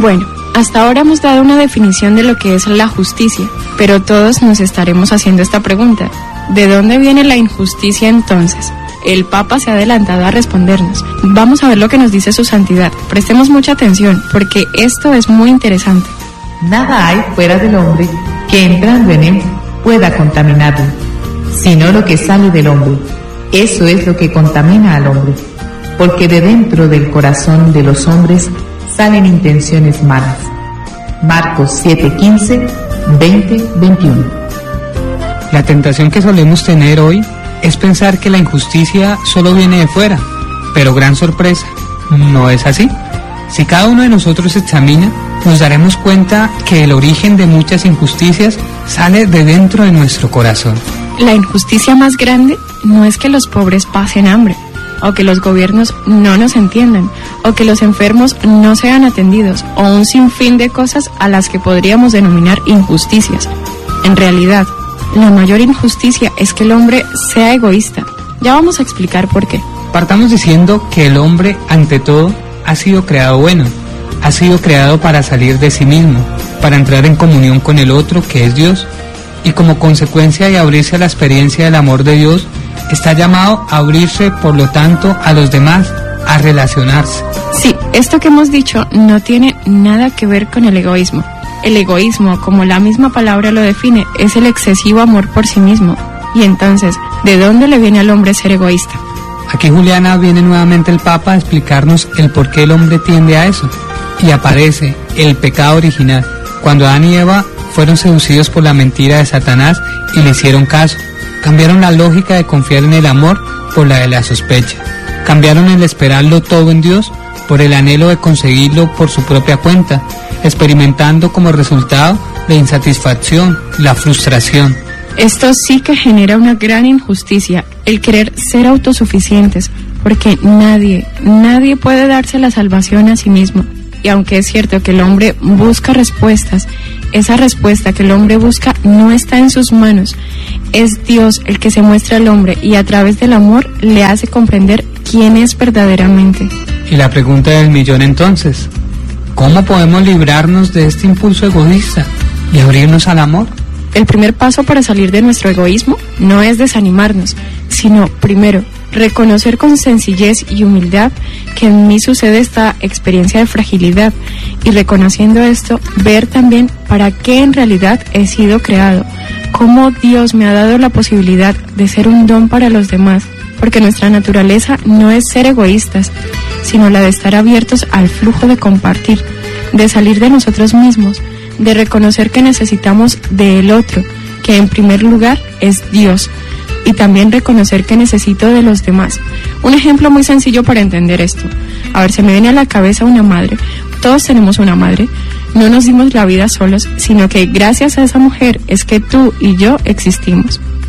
Bueno, hasta ahora hemos dado una definición de lo que es la justicia, pero todos nos estaremos haciendo esta pregunta. ¿De dónde viene la injusticia entonces? El Papa se ha adelantado a respondernos. Vamos a ver lo que nos dice su santidad. Prestemos mucha atención, porque esto es muy interesante. Nada hay fuera del hombre que entrando en él pueda contaminarlo, sino lo que sale del hombre. Eso es lo que contamina al hombre, porque de dentro del corazón de los hombres salen intenciones malas. Marcos 7:15, 20, 21. La tentación que solemos tener hoy es pensar que la injusticia solo viene de fuera, pero gran sorpresa, no es así. Si cada uno de nosotros examina, nos daremos cuenta que el origen de muchas injusticias sale de dentro de nuestro corazón. La injusticia más grande no es que los pobres pasen hambre, o que los gobiernos no nos entiendan, o que los enfermos no sean atendidos, o un sinfín de cosas a las que podríamos denominar injusticias. En realidad, la mayor injusticia es que el hombre sea egoísta. Ya vamos a explicar por qué. Partamos diciendo que el hombre, ante todo, ha sido creado bueno. Ha sido creado para salir de sí mismo, para entrar en comunión con el otro, que es Dios. Y como consecuencia de abrirse a la experiencia del amor de Dios, está llamado a abrirse, por lo tanto, a los demás, a relacionarse. Sí, esto que hemos dicho no tiene nada que ver con el egoísmo. El egoísmo, como la misma palabra lo define, es el excesivo amor por sí mismo. Y entonces, ¿de dónde le viene al hombre ser egoísta? Aquí, Juliana, viene nuevamente el Papa a explicarnos el por qué el hombre tiende a eso. Y aparece el pecado original, cuando Adán y Eva fueron seducidos por la mentira de Satanás y le hicieron caso. Cambiaron la lógica de confiar en el amor por la de la sospecha. Cambiaron el esperarlo todo en Dios por el anhelo de conseguirlo por su propia cuenta, experimentando como resultado la insatisfacción, la frustración. Esto sí que genera una gran injusticia, el querer ser autosuficientes, porque nadie puede darse la salvación a sí mismo. Y aunque es cierto que el hombre busca respuestas, esa respuesta que el hombre busca no está en sus manos. Es Dios el que se muestra al hombre y a través del amor le hace comprender quién es verdaderamente. Y la pregunta del millón entonces, ¿cómo podemos librarnos de este impulso egoísta y abrirnos al amor? El primer paso para salir de nuestro egoísmo no es desanimarnos, sino primero reconocer con sencillez y humildad que en mí sucede esta experiencia de fragilidad y reconociendo esto, ver también para qué en realidad he sido creado, cómo Dios me ha dado la posibilidad de ser un don para los demás, porque nuestra naturaleza no es ser egoístas, sino la de estar abiertos al flujo de compartir, de salir de nosotros mismos, de reconocer que necesitamos del otro, que en primer lugar es Dios, y también reconocer que necesito de los demás. Un ejemplo muy sencillo para entender esto. A ver, se me viene a la cabeza una madre. Todos tenemos una madre. No nos dimos la vida solos, sino que gracias a esa mujer es que tú y yo existimos.